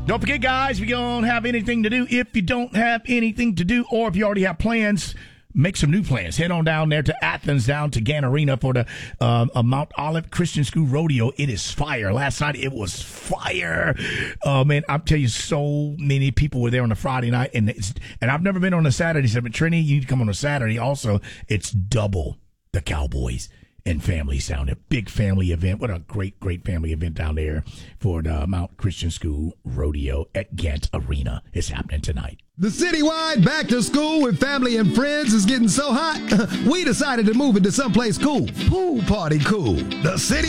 Don't forget, guys, if you don't have anything to do, or if you already have plans, make some new plans. Head on down there to Athens, down to Gann Arena for the Mount Olive Christian School Rodeo. It is fire. Last night, it was fire. Man, I'll tell you, so many people were there on a Friday night, and I've never been on a Saturday. So, but Trini, you need to come on a Saturday also. It's double the Cowboys and families down there. Big family event. What a great family event down there for the Mount Christian School Rodeo at Gantt Arena. It's happening tonight. The citywide back to school with family and friends is getting so hot, we decided to move it to someplace cool. Pool party cool. The city